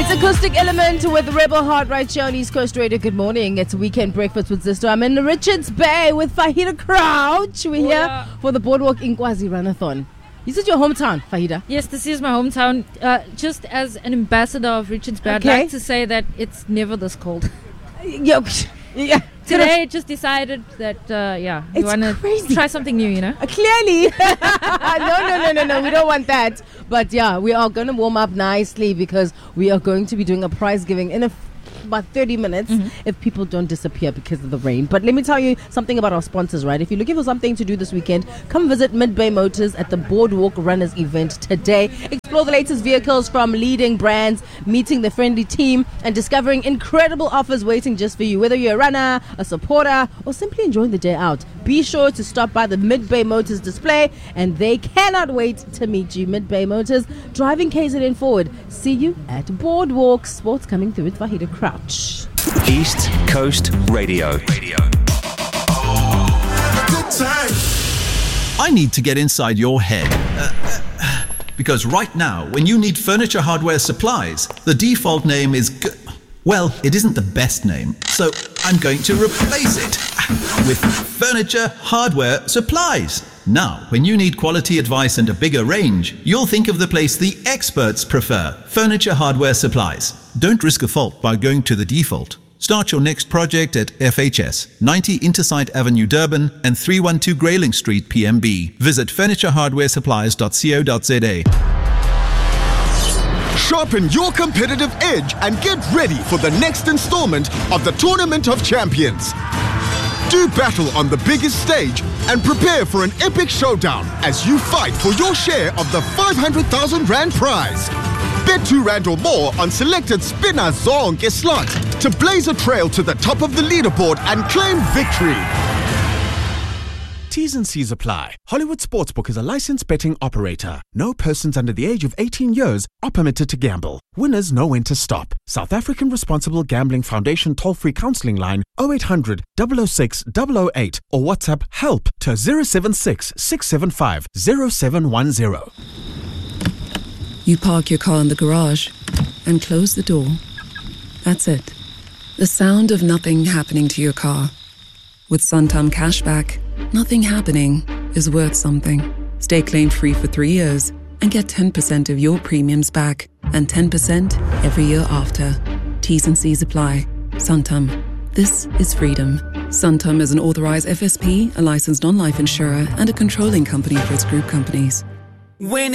It's Acoustic Element with Rebel Heart right here on East Coast Radio. Good morning. It's Weekend Breakfast with Zisto. I'm in Richards Bay with Fahida Crouch. We're here for the Boardwalk Inkwazi Runathon. This is your hometown, Fahida? Yes, this is my hometown. Just as an ambassador of Richards Bay, I'd like to say that it's never this cold. Yeah. Today, just decided that, we want to try something new, you know? Clearly. No. We don't want that. But yeah, we are going to warm up nicely because we are going to be doing a prize giving in about 30 minutes if people don't disappear because of the rain. But let me tell you something about our sponsors, right? If you're looking for something to do this weekend, come visit Mid-Bay Motors at the Boardwalk Runners event today. Explore the latest vehicles from leading brands, meeting the friendly team, and discovering incredible offers waiting just for you. Whether you're a runner, a supporter, or simply enjoying the day out, be sure to stop by the Mid-Bay Motors display, and they cannot wait to meet you. Mid-Bay Motors, driving KZN forward. See you at Boardwalk. Sports coming through with Fahida Crouch. East Coast Radio. I need to get inside your head. Because right now, when you need furniture hardware supplies, the default name is well, it isn't the best name, so I'm going to replace it with Furniture Hardware Supplies. Now, when you need quality advice and a bigger range, you'll think of the place the experts prefer, Furniture Hardware Supplies. Don't risk a fault by going to the default. Start your next project at FHS, 90 Intersite Avenue, Durban, and 312 Grayling Street, PMB. Visit furnitureHardwareSupplies.co.za. Sharpen your competitive edge and get ready for the next installment of the Tournament of Champions. Do battle on the biggest stage and prepare for an epic showdown as you fight for your share of the 500,000 Rand prize. Bet 2 Rand or more on selected Spinner Zonke slots to blaze a trail to the top of the leaderboard and claim victory. T's and C's apply. Hollywood Sportsbook is a licensed betting operator. No persons under the age of 18 years are permitted to gamble. Winners know when to stop. South African Responsible Gambling Foundation toll-free counselling line 0800 006 008 or WhatsApp HELP to 076 675 0710. You park your car in the garage and close the door. That's it. The sound of nothing happening to your car. With Santam Cashback, nothing happening is worth something. Stay claim-free for 3 years and get 10% of your premiums back and 10% every year after. T's and C's apply. Santam. This is freedom. Santam is an authorized FSP, a licensed non-life insurer, and a controlling company for its group companies. When